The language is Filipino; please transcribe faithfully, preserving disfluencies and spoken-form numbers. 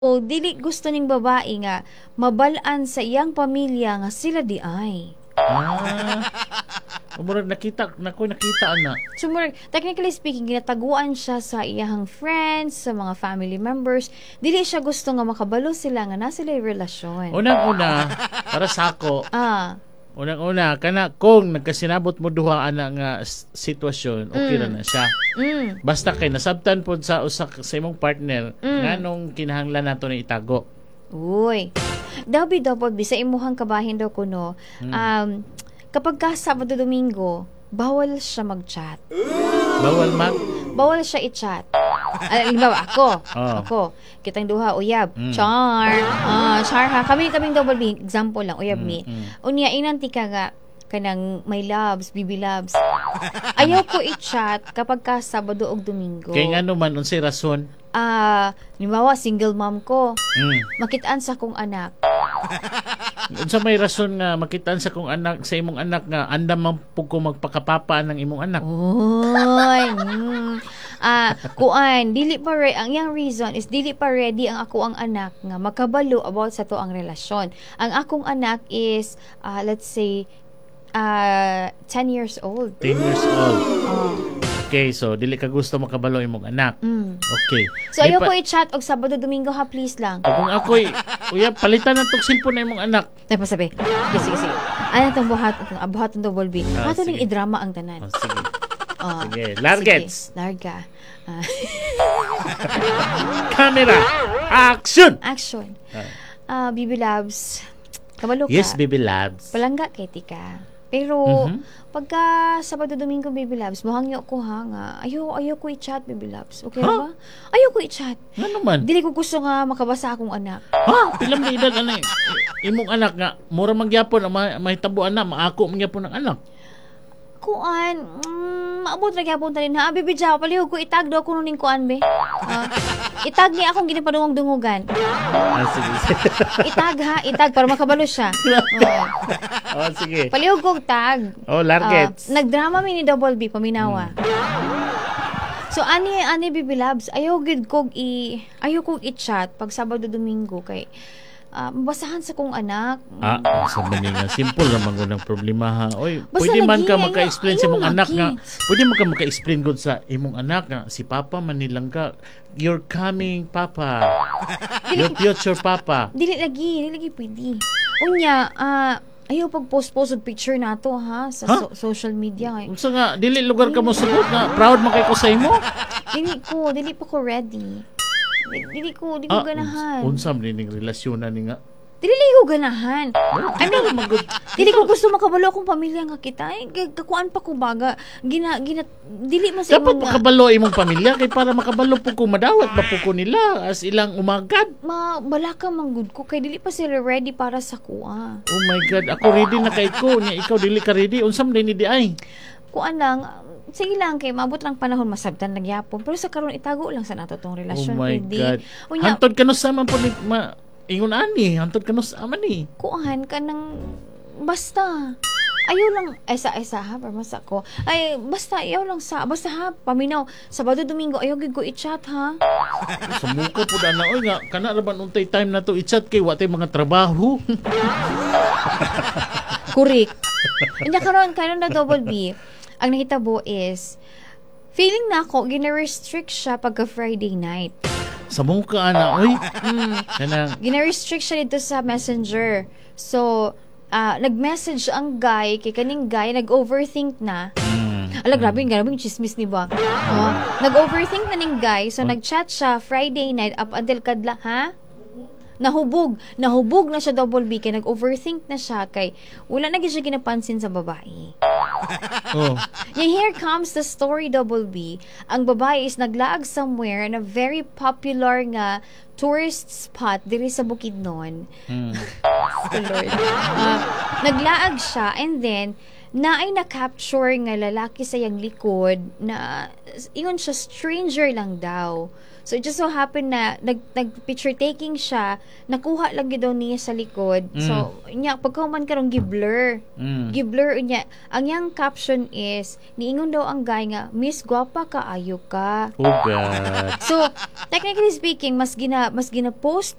O dili gusto ning babae nga mabalaan sa iyang pamilya nga sila di ay. Ah, murag nakita nako nakita ana. So, murag, technically speaking, ginataguan siya sa iyang friends, sa mga family members. Dili siya gusto nga makabalo sila nga na sila relasyon. Unang-una, para sa ako, Ah, unang-una kana kung nagkasinabot mo duha ana nga s- sitwasyon, okay ra na siya. mm, Basta kay nasabtan pod sa usa ka- sa imong partner Mm. nganong kinahanglan nato na itago. uy. Dabi double bi sa imuhang kabahin daw kuno. Um, kapag ka Sabado Domingo, bawal siya mag-chat. Bawal mag Bawal siya i-chat. Alimbawa, ako. Oh. Ako. Kitang duha, uyab. Mm. Char. Ah, char ha. Kami, kaming double B. Example lang, uyab Mm, mi. mm. Unya, inanti ka nga, kanang my loves, baby loves. Ayaw ko i-chat kapag ka Sabado o Domingo. Kay ngano man unsay rason? Ah, limbawa, single mom ko. Mm. Makitaan sa kong anak. Unsa may rason nga makitaan sa kong anak sa imong anak nga andam man pug ko magpakapapa ng imong anak? Oy. Mm. Ah, kuan, dili pa re ang yang reason is dili pa ready ang ako ang anak nga makabalo about sa to ang relasyon. Ang akong anak is ah, let's say uh, ten years old. ten years old. Oh. Okay, so dili ka gusto makabalo imong anak. Mm. Okay. So Di ayo pa- ko i-chat og Sabado Domingo ha, please lang. Kung ako'y, uya, palitan na itong cellphone na imong anak. Tay pa sabi. Sige, sige, sige. Ano tong buhat, itong buhat ng double B. Ah, Ato ning sige. i-drama ang tanan. Oh, sige. Oh. Sige, largets. Sige, larga. Ah, Camera, action! action. Ah. Ah, Bibi Labs. Kabalo ka. Yes, baby labs. Palangga kay tika. Pero Mhm. pagka Sabado Domingo, Baby Labs, mahangyo ko ha nga. Ayaw, ayaw ko i-chat, Baby Labs. Okay Ha? ba? Ayaw ko i-chat. Ano man? Dili ko gusto nga makabasa akong anak. Ha? Pilam na edad, ano eh. Imong anak nga, mura magyapon, ma mahitabuan na, maako magyapon ng anak. Kuan, mm, maabot na gyapon tanin ha. Bibi Jaw, palihog ko itag daw kuno ning kuan be. Ah, itag ni akong ginipadungog-dungugan. Ah, sige, sige. Itag ha, itag para makabalo siya. Oo. Oh, sige. Palihog kog tag. Oh, largets. Ah, nagdrama mi ni Double B paminawa. So ani ani Bibi Labs, ayaw gid kog i ayaw kog i-chat pag Sabado Domingo kay ah, mabasahan sa kong anak. Ah, sa mani nga simple naman ko ng problema ha. Oy, Basta pwede man lagi, ka ayaw- maka-explain sa ayaw imong anak lagi. nga. Pwede man ka maka-explain gud sa imong anak nga si Papa man nilang ka. You're coming, Papa. Your future Papa. Dili lagi, dili lagi pwede. Unya, ah ayaw pag post-post og picture nato ha sa Ha? so- social media kay. Unsa nga dili lugar ka mo sugot nga proud man kay ko sa imo? Dili ko, dili pa ko ready. Dili, dili ko, dili ko Ah, ganahan. unsa man ning relasyon na ni nga? Dili ko ganahan. I mean, dili ko gusto makabalo akong pamilya nga kita. Ay, g- kakuan pa ko baga. Gina, gina, dili man sa Dapat imong nga. makabalo imong pamilya kay para makabalo po ko madawat ba po ko nila as ilang umagad. Ma, balaka manggod ko kay dili pa sila ready para sa kuha. Oh my God, ako ready na kay ko. Nya ikaw dili ka ready. Unsam din ni di ay? Kuan lang, sige lang kay mabot lang panahon masabtan nagyapon. Pero sa karon itago lang sa nato tong Oh relasyon. my pwede. God. Unya, Hantod ka no sa man po ni ma ingon ani, hantod ka no sa man ni. kuan ka ng basta. Ayaw lang, ay sa, ay sa ha, parmas ako. Ay, basta, ayaw lang sa, basta ha, paminaw, Sabado Domingo, ayaw gid ko i-chat ha. Sa muka po na oy nga kana ra man untay time na to i-chat kay wa tay mga trabaho. Correct. Anya karon karon na double B. Ang nakitabo is feeling na ako gina-restrict siya pagka Friday night. Sa muka ana oy. Mm. Kanang Gina-restrict siya dito sa Messenger. So, ah, nag-message ang guy kay kaning guy nag-overthink na. mm, Ala, grabe, grabe yung chismis ni ba? Oh, nag-overthink na ning guy, so nag-chat siya Friday night up until kadla, ha? Nahubog. Nahubog na siya double B, kay nag-overthink na siya, kay wala na gyud siya ginapansin sa babae. oh. Yung here comes the story double B. Ang babae is naglaag somewhere in a very popular nga tourist spot diri sa Bukidnon. Mm. Oh Lord. Ah, naglaag siya and then naay na-capture nga lalaki sa yang likod na ingon siya stranger lang daw. So it just so happened na nag, nag picture taking siya, nakuha lang gyud daw niya sa likod. Mm. So nya pagkahuman karong gi-blur. Mm. Gi-blur unya. Ang yang caption is niingon daw ang guy nga, "Miss gwapa ka ayo ka." Oh God. So, technically speaking, mas gina mas gina-post